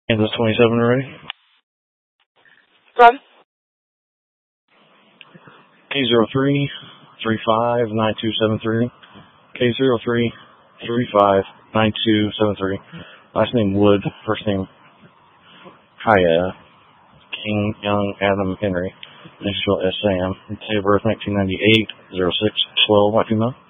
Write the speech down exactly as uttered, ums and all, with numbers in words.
Kansas twenty-seven ready? Run. K zero three three five nine two seven three. K zero three three five nine two seven three. Last name Wood, first name Kaya, King, Young, Adam, Henry. Initial S Sam. Date of birth nineteen ninety-eight, oh six twelve, white female.